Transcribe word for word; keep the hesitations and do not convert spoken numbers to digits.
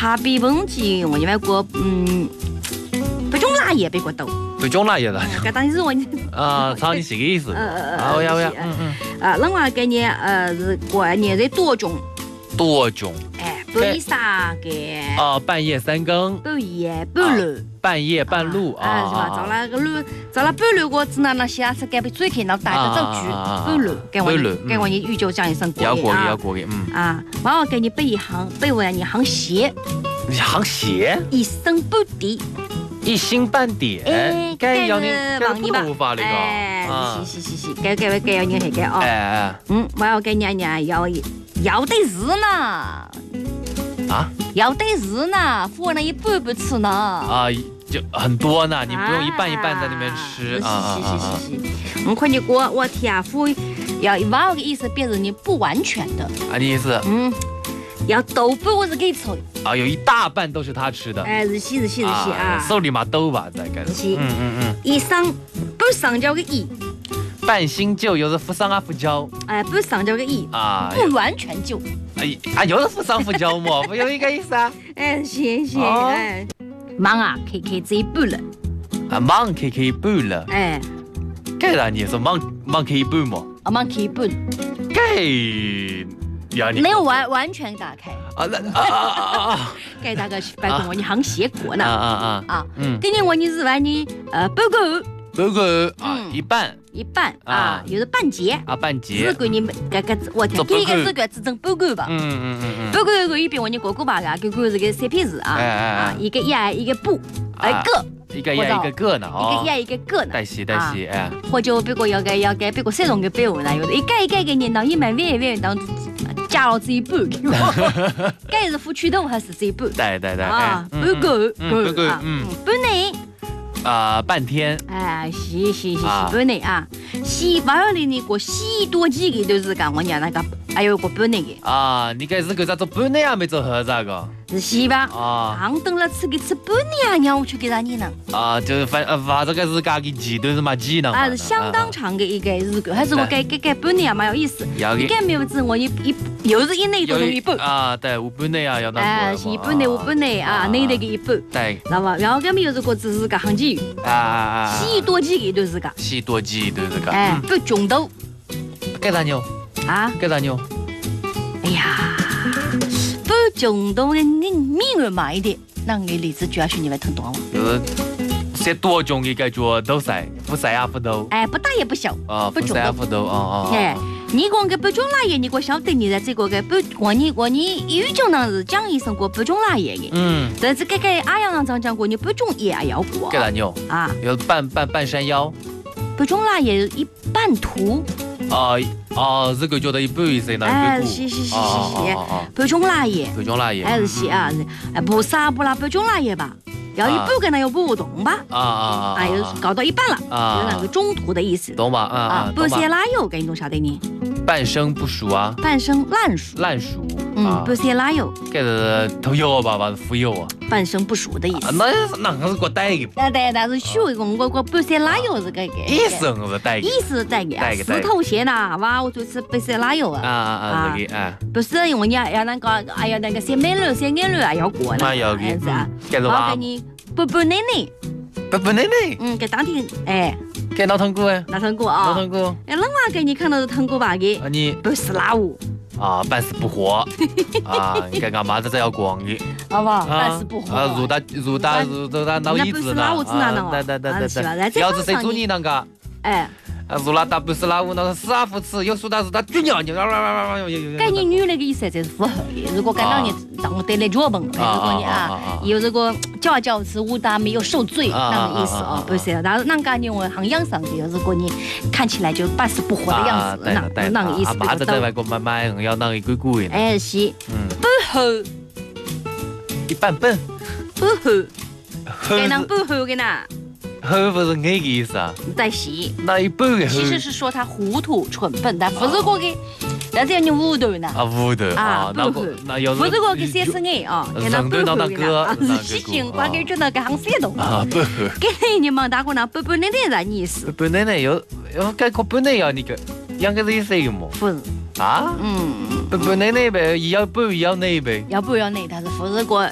差别问题，我因为过嗯，不种辣也别过多。 不种辣也了。 搿当然是我。 啊，操，你是个意思。 呃呃啊，我要我要。嗯嗯。 啊，另外概念呃是过年在多种。 多种。 哎，半夜三更。 哦，半夜三更。 半夜半路。 半夜半路啊，是吧？找了个路，找了半路过子呢，那下次该被追开，那带着走局。半路，该我该我你预就讲一声过要过要过的，嗯。 啊，完我给你背一行，背完你行鞋。 行鞋。 一星半点。 一星半点。哎，该要你往你吧。 法那个。 哎，是是是是，该该该要你那个哦。 哎哎。 嗯，我要给你你要要得是呢。 啊？ 要得是呢，分了一半半吃呢。 啊，就很多呢，你不用一半一半在那边吃。 是是是是是。我看你我我天啊，分要完个意思，表示你不完全的。 啊，你意思？ 嗯。要豆半我是给吃的。 啊，有一大半都是他吃的。 哎，是是是是是啊。 手里嘛豆吧，在该是。 嗯嗯嗯。一上半上交个一。 半新旧，有的扶上啊扶交。 哎，半上交个一。 啊。 不完全旧。 哎啊，有的扶上扶交么？不有一个意思啊？ 哎，行行哎。忙啊，开开这一半了。 啊，忙开开一半了。 哎。 该啦，你说忙忙开一半么？ 啊，忙开一半。 该。 没有完完全打开啊！那啊啊啊啊！ 该大概是拜托我你行鞋过呢啊啊啊啊！嗯，给你我你是完你呃报告报告啊一半一半啊，有的半截啊半截。 是给你们这个我听第一个这个只整报告吧。 嗯嗯嗯嗯。 报告有一边我你过过吧个，这个是个三片字啊啊，一个呀一个不一个。 一个呀一个个呢， 一个呀一个个呢， 带洗带洗哎。 或者别个要该要该别个谁弄个标呢？有的一个一个给你当一买万万当加了这一半给我，该是付驱动还是这一半？ 对对对啊，半个半个嗯半内啊半天哎是是是是半内啊，西完了你过西多几个都是讲我讲那个还有个半内的啊，你该是个咋做半内啊没做合咋个？ 是西吧？ 啊， 行等了吃个吃半年啊，让我去给啥你呢？ 啊，就是反呃反正个是家己记都是嘛记呢。 啊，是相当长的一个日子，还是我改改改半年啊，蛮有意思。一改没有子，我一一又是一内多一半。 啊，对，五半内啊要那个。 哎，是一半内五半内啊，内的个一半。 对。 那么，然后我们又是个只是个行几啊啊啊！ 西多几个都是个。 西多几都是个。 哎，不中度。 该咋牛？ 啊？ 该咋牛？ 哎呀。不中度的，你命儿慢一点，那个例子主要是你们听懂了吗？ 呃，些多种的感觉都晒，不晒啊不都？ 哎，不大也不小， 啊，不晒啊不都，哦哦。 哎，你讲个不中辣叶，你给我晓得你在这个个不，我你我你语中呢是讲一声过不中辣叶的，嗯，但是这个阿阳上讲过，你不中也要过。 给哪牛啊？ 有半半半山腰， 不中辣叶一半途。 啊啊，这个叫做一半意思呢？ 哎，是是是是是，半中辣叶， 半中辣叶， 还是是啊，哎，不啥不啦，半中辣叶吧，要一半跟那又不动吧？ 啊啊啊！ 啊，又搞到一半了，有那个中途的意思， 懂吧？啊啊， 半些辣油，给你懂晓得呢？ 半生不熟啊， 半生烂熟， 烂熟， 嗯，半些辣油， 这是头油吧，还是腐油啊？ 半生不熟的意思。 那那还是个带的。 啊对，但是学一个我我半些辣油是个个。 意思是带的。 意思带的啊，石头馅呐，哇，我就吃半些辣油啊。 啊啊啊，这个啊。 不是因为你要那个，哎呀那个小美肉、小眼肉啊要过呢。 啊要的。 是啊。 我给你半半奶奶。 半半奶奶。 嗯，给当天哎。 给老汤锅哎。 老汤锅啊。 老汤锅。 哎，冷娃给你看到是汤锅吧的。 啊你。 半死辣物。 啊，半死不活啊！你看干嘛子这要光的， 好不好？半死不活啊！入大入大入入大脑椅子呢？啊！对对对对对，要是谁煮你那个？ 哎， 入了大不是那屋那个死啊扶持，有说他是他猪尿尿， 该你女那个意思才是符合的。如果干到你当我带来脚本，如果你啊有这个教教是武大没有受罪那个意思哦，不是。然后那个你我很养生的，如果你看起来就半死不活的样子，那那个意思。 把子在外国买买，要那一贵贵的。 哎是，嗯，不好， 一半笨， 不好，该当不好的呢。 呵不是那个意思啊， 在洗那一半的其实是说他糊涂蠢笨，但不是过个，但是要你糊涂呢啊糊涂啊， 那个那有不是过个三十眼啊，给那不好的呢，是情况给觉得个行山东啊不好， 给你们大哥呢不不奶奶啥意思？ 不奶奶有有该可不奶呀你个，养个是意思个么？ 不是啊，嗯，不不奶奶呗，要不要奶呗？ 要不要奶？但是不是过